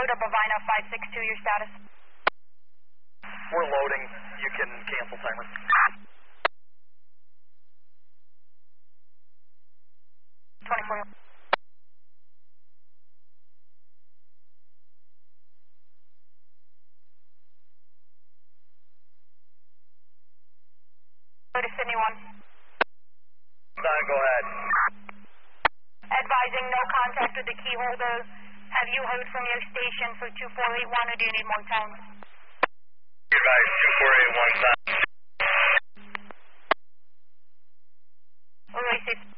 load of Bovina 562, your status? We're loading. You can cancel timer. Go to Sydney 1. Go ahead. Advising no contact with the key holder. Have you heard from your station for 2481 or do you need more time? Advise 2481 time. Erase